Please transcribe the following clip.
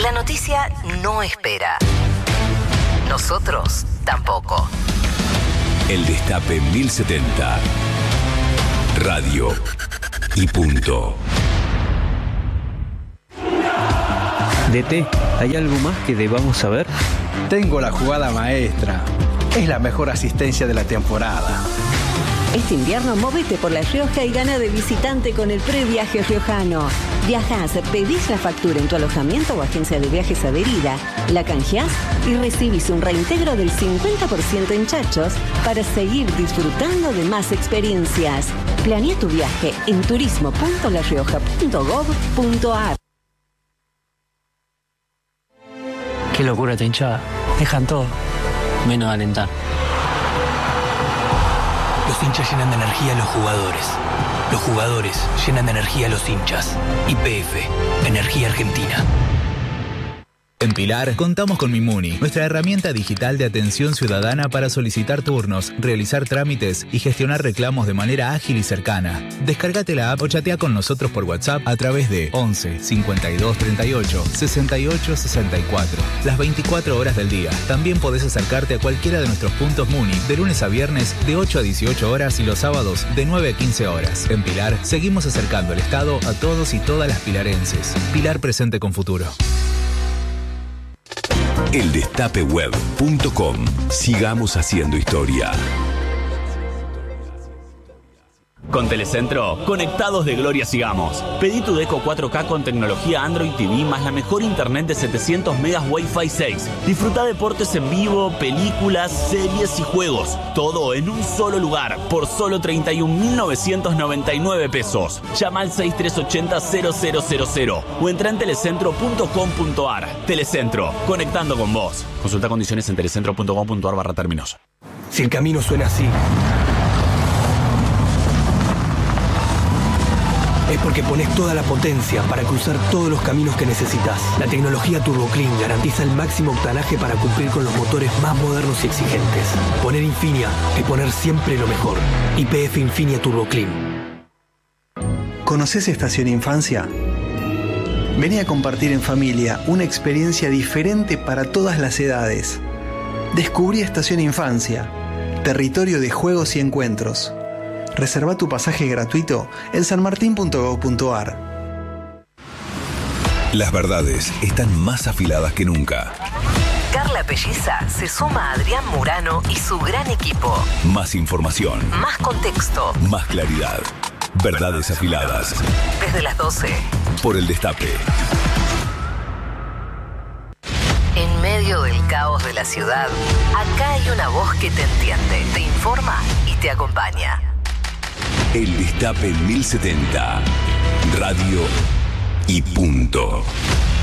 La noticia no espera. Nosotros tampoco. El Destape 1070. Radio y punto. DT, ¿hay algo más que debamos saber? Tengo la jugada maestra. Es la mejor asistencia de la temporada. Este invierno móvete por La Rioja y gana de visitante con el previaje riojano. Viajás, pedís la factura en tu alojamiento o agencia de viajes adherida, la canjeás y recibís un reintegro del 50% en chachos para seguir disfrutando de más experiencias. Planea tu viaje en turismo.larioja.gov.ar. Qué locura esta hinchada. Dejan todo, menos alentar. Los hinchas llenan de energía a los jugadores. Los jugadores llenan de energía a los hinchas. YPF, Energía Argentina. En Pilar, contamos con Mimuni, nuestra herramienta digital de atención ciudadana para solicitar turnos, realizar trámites y gestionar reclamos de manera ágil y cercana. Descárgate la app o chatea con nosotros por WhatsApp a través de 11 52 38 68 64. Las 24 horas del día. También podés acercarte a cualquiera de nuestros puntos Muni de lunes a viernes de 8 a 18 horas y los sábados de 9 a 15 horas. En Pilar, seguimos acercando el Estado a todos y todas las pilarenses. Pilar presente con futuro. Eldestapeweb.com. Sigamos haciendo historia. Con Telecentro, conectados de gloria sigamos. Pedí tu Deco 4K con tecnología Android TV más la mejor internet de 700 megas Wi-Fi 6. Disfruta deportes en vivo, películas, series y juegos. Todo en un solo lugar, por solo 31.999 pesos. Llama al 6380-0000 o entra en telecentro.com.ar. Telecentro, conectando con vos. Consulta condiciones en telecentro.com.ar/términos. Si el camino suena así, es porque pones toda la potencia para cruzar todos los caminos que necesitas. La tecnología Turbo Clean garantiza el máximo octanaje para cumplir con los motores más modernos y exigentes. Poner Infinia es poner siempre lo mejor. YPF Infinia Turbo Clean. ¿Conoces Estación Infancia? Vení a compartir en familia una experiencia diferente para todas las edades. Descubrí Estación Infancia, territorio de juegos y encuentros. Reserva tu pasaje gratuito en sanmartin.gov.ar. Las verdades están más afiladas que nunca. Carla Pelliza se suma a Adrián Murano y su gran equipo. Más información. Más contexto. Más claridad. Verdades afiladas. Desde las 12. Por el Destape. En medio del caos de la ciudad, acá hay una voz que te entiende, te informa y te acompaña. El Destape 1070. Radio y punto.